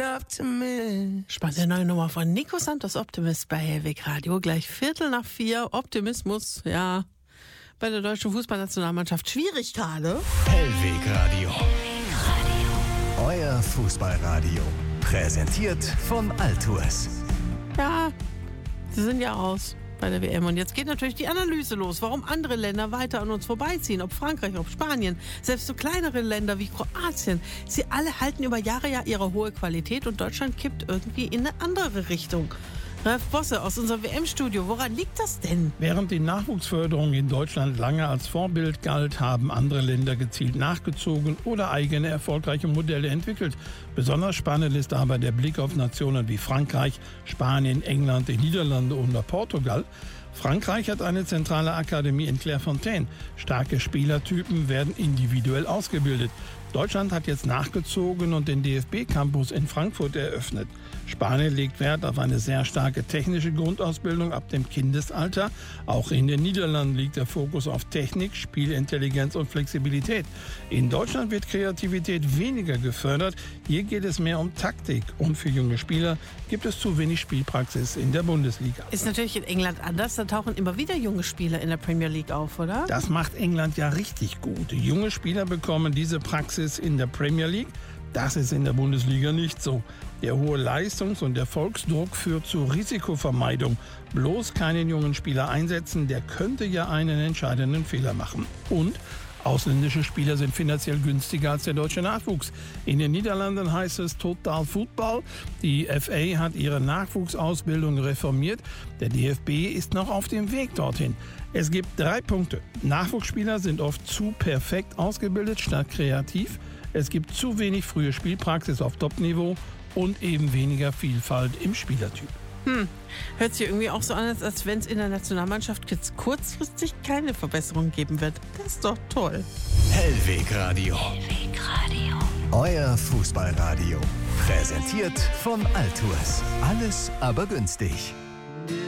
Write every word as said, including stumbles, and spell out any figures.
Optimist. Spannende neue Nummer von Nico Santos, Optimist bei Hellweg Radio. Gleich Viertel nach vier. Optimismus, ja, bei der deutschen Fußballnationalmannschaft schwierig gerade. Hellweg Radio. Euer Fußballradio. Präsentiert von Altours. Ja, sie sind ja raus bei der W M. Und jetzt geht natürlich die Analyse los, warum andere Länder weiter an uns vorbeiziehen. Ob Frankreich, ob Spanien, selbst so kleinere Länder wie Kroatien. Sie alle halten über Jahre ja ihre hohe Qualität und Deutschland kippt irgendwie in eine andere Richtung. Ralf Bosse aus unserem W M-Studio, woran liegt das denn? Während die Nachwuchsförderung in Deutschland lange als Vorbild galt, haben andere Länder gezielt nachgezogen oder eigene erfolgreiche Modelle entwickelt. Besonders spannend ist aber der Blick auf Nationen wie Frankreich, Spanien, England, die Niederlande oder Portugal. Frankreich hat eine zentrale Akademie in Clairefontaine. Starke Spielertypen werden individuell ausgebildet. Deutschland hat jetzt nachgezogen und den D F B-Campus in Frankfurt eröffnet. Spanien legt Wert auf eine sehr starke technische Grundausbildung ab dem Kindesalter. Auch in den Niederlanden liegt der Fokus auf Technik, Spielintelligenz und Flexibilität. In Deutschland wird Kreativität weniger gefördert. Hier geht es mehr um Taktik. Und für junge Spieler gibt es zu wenig Spielpraxis in der Bundesliga. Ist natürlich in England anders. Da tauchen immer wieder junge Spieler in der Premier League auf, oder? Das macht England ja richtig gut. Junge Spieler bekommen diese Praxis in der Premier League. Das ist in der Bundesliga nicht so. Der hohe Leistungs- und Erfolgsdruck führt zur Risikovermeidung. Bloß keinen jungen Spieler einsetzen, der könnte ja einen entscheidenden Fehler machen. Und ausländische Spieler sind finanziell günstiger als der deutsche Nachwuchs. In den Niederlanden heißt es Total Football. Die F A hat ihre Nachwuchsausbildung reformiert. Der D F B ist noch auf dem Weg dorthin. Es gibt drei Punkte. Nachwuchsspieler sind oft zu perfekt ausgebildet statt kreativ. Es gibt zu wenig frühe Spielpraxis auf Top-Niveau und eben weniger Vielfalt im Spielertyp. Hm, hört sich irgendwie auch so an, als wenn es in der Nationalmannschaft jetzt kurzfristig keine Verbesserung geben wird. Das ist doch toll. Hellweg Radio. Hellweg Radio. Euer Fußballradio. Präsentiert von Altours. Alles aber günstig.